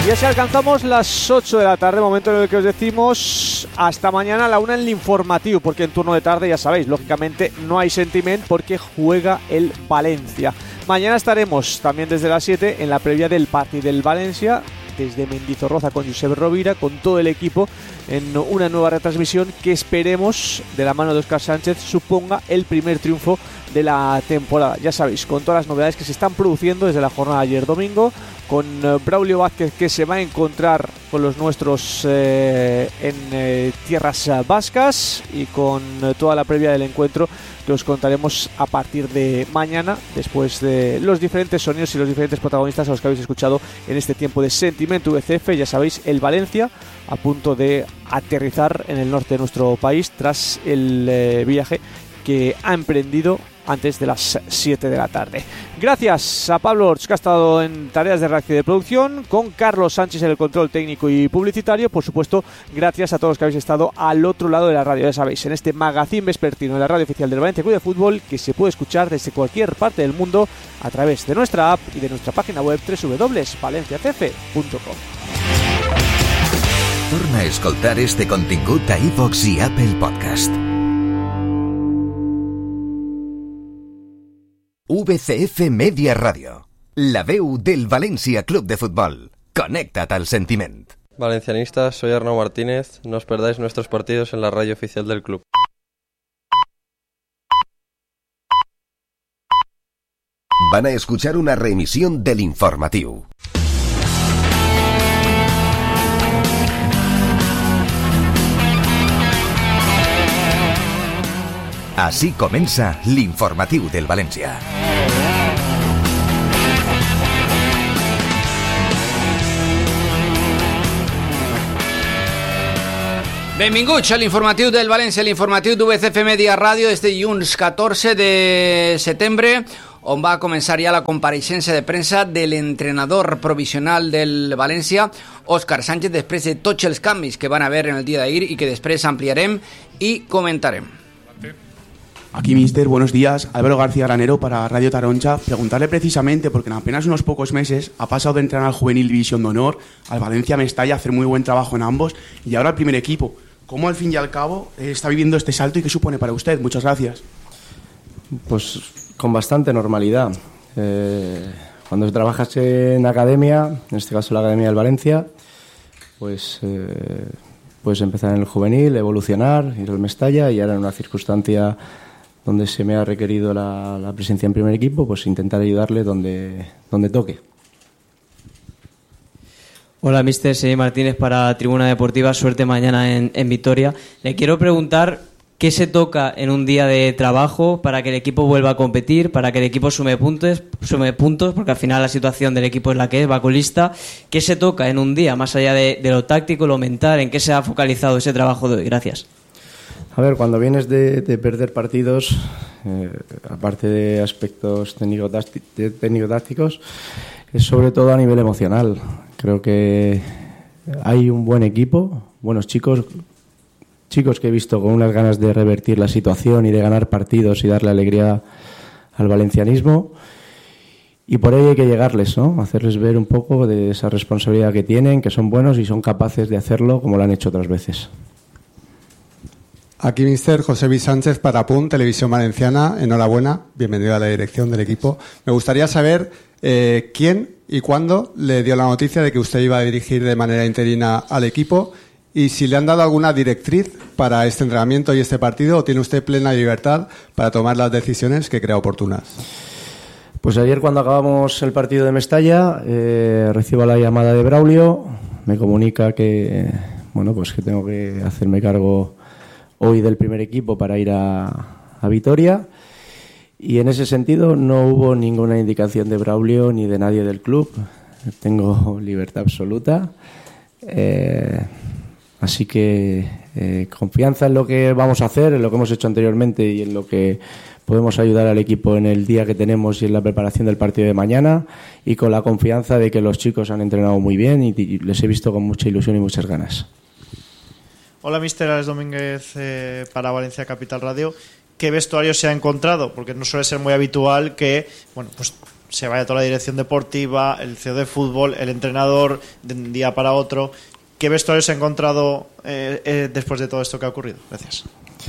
Y así alcanzamos las 8 de la tarde, momento en el que os decimos hasta mañana a la 1 en el informativo, porque en turno de tarde, ya sabéis, lógicamente no hay sentiment porque juega el Valencia. Mañana estaremos también desde las 7 en la previa del partido del Valencia, desde Mendizorroza con Josep Rovira, con todo el equipo, en una nueva retransmisión que esperemos, de la mano de Óscar Sánchez, suponga el primer triunfo de la temporada. Ya sabéis, con todas las novedades que se están produciendo desde la jornada de ayer domingo, con Braulio Vázquez, que se va a encontrar con los nuestros en tierras vascas, y con toda la previa del encuentro que os contaremos a partir de mañana, después de los diferentes sonidos y los diferentes protagonistas a los que habéis escuchado en este tiempo de Sentimiento VCF. Ya sabéis, el Valencia a punto de aterrizar en el norte de nuestro país tras el viaje que ha emprendido antes de las 7 de la tarde. Gracias a Pablo Orts, que ha estado en tareas de redacción y de producción, con Carlos Sánchez en el control técnico y publicitario. Por supuesto, gracias a todos los que habéis estado al otro lado de la radio, ya sabéis, en este magazín vespertino de la radio oficial del Valencia Club de Fútbol, que se puede escuchar desde cualquier parte del mundo a través de nuestra app y de nuestra página web www.valenciacf.com. Torna a escoltar este contingut a iVox i Apple Podcast. VCF Media Radio, la veu del València Club de Futbol. Connecta't al sentiment. Valencianistas, soy Arnau Martínez. No os perdáis nuestros partidos en la radio oficial del club. Van a escuchar una reemisión del informatiu. Així comença l'informatiu del València. Benvinguts a l'informatiu del València, l'informatiu d'UVCF Media Ràdio, des de dilluns 14 de setembre, on va començar ja la compareixença de premsa de l'entrenador provisional del València, Óscar Sánchez, després de tots els canvis que van haver en el dia d'ahir i que després ampliarem i comentarem. Aquí, mister, buenos días. Álvaro García Granero para Radio Taroncha. Preguntarle precisamente, porque en apenas unos pocos meses ha pasado de entrenar al Juvenil División de Honor, al Valencia Mestalla, a hacer muy buen trabajo en ambos, y ahora al primer equipo. ¿Cómo al fin y al cabo está viviendo este salto y qué supone para usted? Muchas gracias. Pues con bastante normalidad. Cuando trabajas en academia, en este caso la Academia del Valencia, pues puedes empezar en el juvenil, evolucionar, ir al Mestalla, y ahora en una circunstancia donde se me ha requerido la presencia en primer equipo, pues intentar ayudarle donde toque. Hola, mister, soy Martínez para Tribuna Deportiva. Suerte mañana en Vitoria. Le quiero preguntar qué se toca en un día de trabajo para que el equipo vuelva a competir, para que el equipo sume puntos, porque al final la situación del equipo es la que es, va colista. ¿Qué se toca en un día, más allá de lo táctico, lo mental? ¿En qué se ha focalizado ese trabajo de hoy? Gracias. A ver, cuando vienes de perder partidos, aparte de aspectos técnico-tácticos, es sobre todo a nivel emocional. Creo que hay un buen equipo, buenos chicos que he visto con unas ganas de revertir la situación y de ganar partidos y darle alegría al valencianismo, y por ello hay que llegarles, ¿no? Hacerles ver un poco de esa responsabilidad que tienen, que son buenos y son capaces de hacerlo como lo han hecho otras veces. Aquí, mister, José Luis Sánchez para PUN, Televisión Valenciana. Enhorabuena, bienvenido a la dirección del equipo. Me gustaría saber quién y cuándo le dio la noticia de que usted iba a dirigir de manera interina al equipo, y si le han dado alguna directriz para este entrenamiento y este partido, o tiene usted plena libertad para tomar las decisiones que crea oportunas. Pues ayer, cuando acabamos el partido de Mestalla, recibo la llamada de Braulio, me comunica que tengo que hacerme cargo hoy del primer equipo para ir a Vitoria, y en ese sentido no hubo ninguna indicación de Braulio ni de nadie del club. Tengo libertad absoluta, así que confianza en lo que vamos a hacer, en lo que hemos hecho anteriormente y en lo que podemos ayudar al equipo en el día que tenemos y en la preparación del partido de mañana, y con la confianza de que los chicos han entrenado muy bien y les he visto con mucha ilusión y muchas ganas. Hola, mister, Alex Domínguez para Valencia Capital Radio. ¿Qué vestuario se ha encontrado? Porque no suele ser muy habitual que, se vaya toda la dirección deportiva, el CEO de fútbol, el entrenador, de un día para otro. ¿Qué vestuario se ha encontrado después de todo esto que ha ocurrido? Gracias.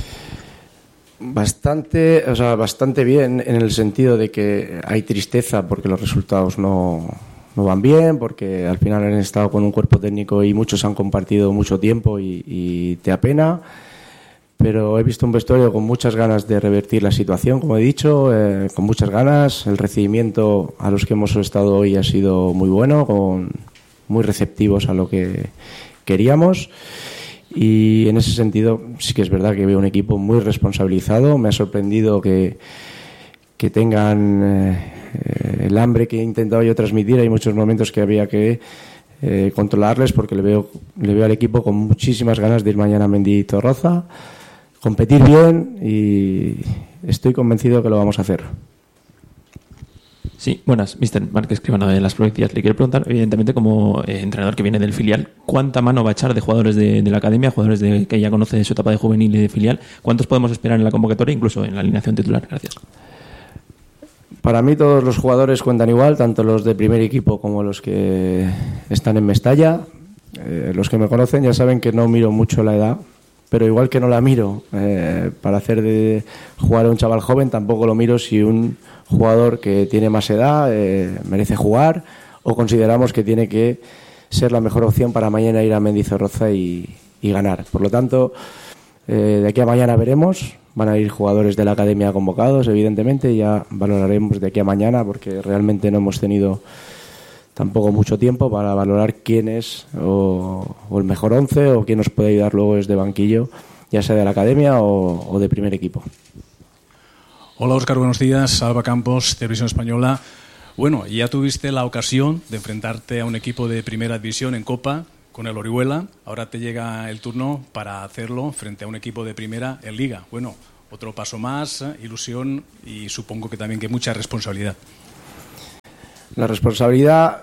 Bastante bien, en el sentido de que hay tristeza porque los resultados no van bien, porque al final han estado con un cuerpo técnico y muchos han compartido mucho tiempo y te apena. Pero he visto un vestuario con muchas ganas de revertir la situación, como he dicho, con muchas ganas. El recibimiento a los que hemos estado hoy ha sido muy bueno, muy receptivos a lo que queríamos. Y en ese sentido sí que es verdad que veo un equipo muy responsabilizado. Me ha sorprendido que tengan el hambre que he intentado yo transmitir. Hay muchos momentos que había que controlarles, porque le veo al equipo con muchísimas ganas de ir mañana a Mendizorroza, competir bien, y estoy convencido que lo vamos a hacer. Sí, buenas, Mr. Marc Escribano de Las Provincias. Le quiero preguntar, evidentemente, como entrenador que viene del filial, ¿cuánta mano va a echar de jugadores de la academia, jugadores que ya conoce de su etapa de juvenil y de filial? ¿Cuántos podemos esperar en la convocatoria, incluso en la alineación titular? Gracias. Para mí todos los jugadores cuentan igual, tanto los de primer equipo como los que están en Mestalla. Los que me conocen ya saben que no miro mucho la edad, pero igual que no la miro para hacer de jugar a un chaval joven, tampoco lo miro si un jugador que tiene más edad merece jugar, o consideramos que tiene que ser la mejor opción para mañana ir a Mendizorroza y ganar. Por lo tanto, de aquí a mañana veremos. Van a ir jugadores de la academia convocados, evidentemente, y ya valoraremos de aquí a mañana, porque realmente no hemos tenido tampoco mucho tiempo para valorar quién es o el mejor 11, o quién nos puede ayudar luego desde banquillo, ya sea de la academia o de primer equipo. Hola Óscar, buenos días. Alba Campos, Televisión Española. Bueno, ya tuviste la ocasión de enfrentarte a un equipo de primera división en Copa con el Orihuela. Ahora te llega el turno para hacerlo frente a un equipo de primera en Liga. Bueno, otro paso más, ilusión y supongo que también que mucha responsabilidad. La responsabilidad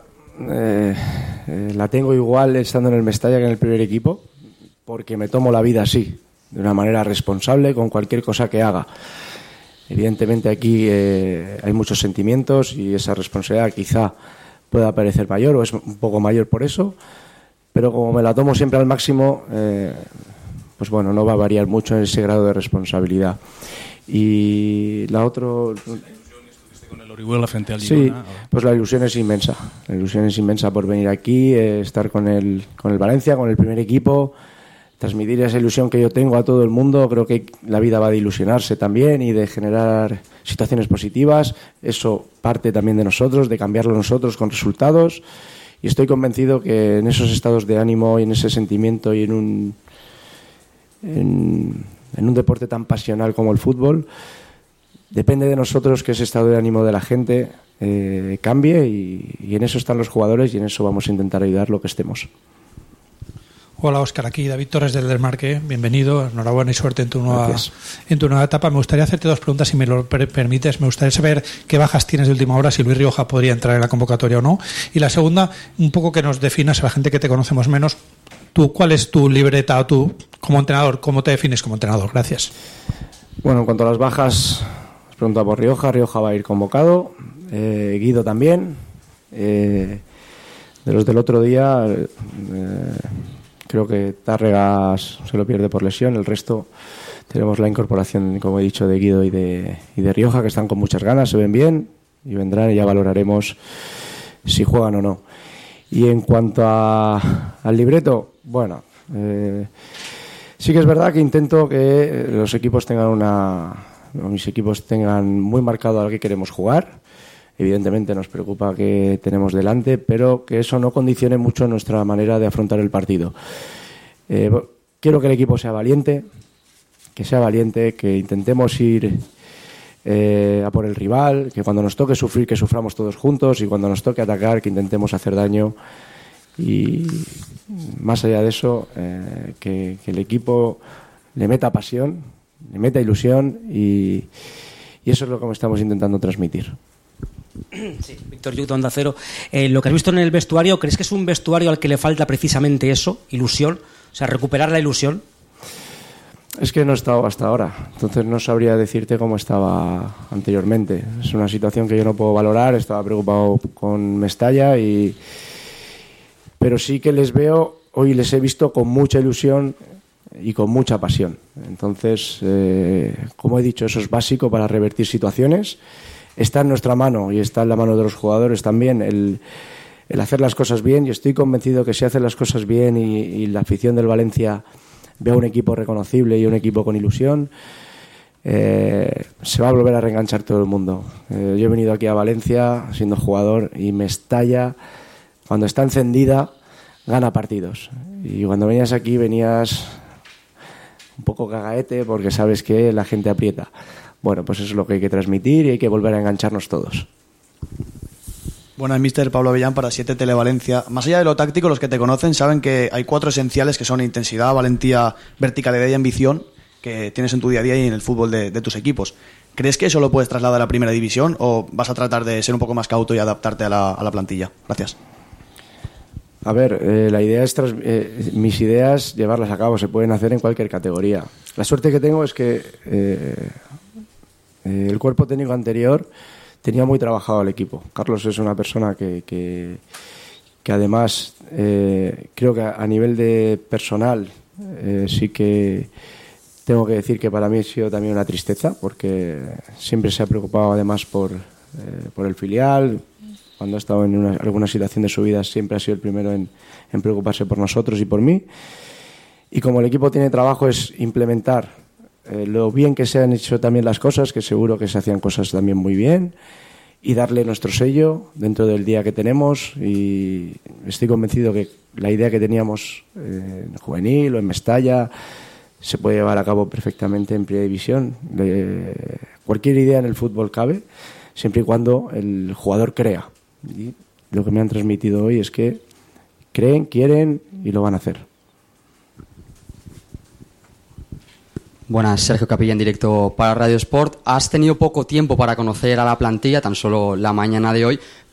la tengo igual estando en el Mestalla que en el primer equipo, porque me tomo la vida así, de una manera responsable con cualquier cosa que haga. Evidentemente aquí hay muchos sentimientos y esa responsabilidad quizá pueda parecer mayor o es un poco mayor por eso, pero como me la tomo siempre al máximo, pues bueno, no va a variar mucho en ese grado de responsabilidad. Y la otra... con el Orihuela frente al Girona. Sí, pues la ilusión es inmensa. La ilusión es inmensa por venir aquí, estar con el Valencia, con el primer equipo, transmitir esa ilusión que yo tengo a todo el mundo. Creo que la vida va de ilusionarse también y de generar situaciones positivas. Eso parte también de nosotros, de cambiarlo nosotros con resultados. Y estoy convencido que en esos estados de ánimo y en ese sentimiento y en un deporte tan pasional como el fútbol, depende de nosotros que ese estado de ánimo de la gente cambie y en eso están los jugadores y en eso vamos a intentar ayudar lo que estemos. Hola Óscar, aquí David Torres del Marque, bienvenido, enhorabuena y suerte en tu nueva etapa. Me gustaría hacerte dos preguntas, si me lo permites. Me gustaría saber qué bajas tienes de última hora, si Luis Rioja podría entrar en la convocatoria o no. Y la segunda, un poco que nos definas a la gente que te conocemos menos, ¿cuál es tu libreta o tú como entrenador? ¿Cómo te defines como entrenador? Gracias. Bueno, en cuanto a las bajas, has preguntado por Rioja. Rioja va a ir convocado, Guido también. De los del otro día... creo que Tárregas se lo pierde por lesión. El resto tenemos la incorporación, como he dicho, de Guido y de Rioja, que están con muchas ganas, se ven bien y vendrán y ya valoraremos si juegan o no. Y en cuanto al libreto, bueno, sí que es verdad que intento que los equipos mis equipos tengan muy marcado a lo que queremos jugar. Evidentemente nos preocupa que tenemos delante, pero que eso no condicione mucho nuestra manera de afrontar el partido. Quiero que el equipo sea valiente, que intentemos ir a por el rival, que cuando nos toque sufrir, que suframos todos juntos, y cuando nos toque atacar, que intentemos hacer daño. Y más allá de eso, que el equipo le meta pasión, le meta ilusión, y eso es lo que estamos intentando transmitir. Sí, Víctor Yuk, Onda Cero. Lo que has visto en el vestuario, ¿crees que es un vestuario al que le falta precisamente eso, ilusión? O sea, recuperar la ilusión. Es que no he estado hasta ahora, entonces no sabría decirte cómo estaba anteriormente. Es una situación que yo no puedo valorar, estaba preocupado con Mestalla, pero sí que les veo, hoy les he visto con mucha ilusión y con mucha pasión. Entonces, como he dicho, eso es básico para revertir situaciones. Está en nuestra mano y está en la mano de los jugadores también el hacer las cosas bien. Yo estoy convencido que si hacen las cosas bien y la afición del Valencia ve a un equipo reconocible y un equipo con ilusión, se va a volver a reenganchar todo el mundo. Yo he venido aquí a Valencia siendo jugador y Mestalla, cuando está encendida, gana partidos. Y cuando venías aquí venías un poco cagaete porque sabes que la gente aprieta. Bueno, pues eso es lo que hay que transmitir y hay que volver a engancharnos todos. Buenas, mister Pablo Avellán para 7 Televalencia. Más allá de lo táctico, los que te conocen saben que hay 4 esenciales que son intensidad, valentía, verticalidad y ambición que tienes en tu día a día y en el fútbol de tus equipos. ¿Crees que eso lo puedes trasladar a la primera división o vas a tratar de ser un poco más cauto y adaptarte a la plantilla? Gracias. A ver, la idea es mis ideas llevarlas a cabo, se pueden hacer en cualquier categoría. La suerte que tengo es que el cuerpo técnico anterior tenía muy trabajado el equipo. Carlos es una persona que además creo que a nivel de personal sí que tengo que decir que para mí ha sido también una tristeza, porque siempre se ha preocupado además por el filial. Cuando ha estado en alguna situación de su vida siempre ha sido el primero en preocuparse por nosotros y por mí. Y como el equipo tiene trabajo es implementar lo bien que se han hecho también las cosas, que seguro que se hacían cosas también muy bien, y darle nuestro sello dentro del día que tenemos. Y estoy convencido que la idea que teníamos en juvenil o en Mestalla se puede llevar a cabo perfectamente en Primera División. Cualquier idea en el fútbol cabe, siempre y cuando el jugador crea. Y lo que me han transmitido hoy es que creen, quieren y lo van a hacer. Buenas, Sergio Capilla en directo para Radio Sport. Has tenido poco tiempo para conocer a la plantilla, tan solo la mañana de hoy,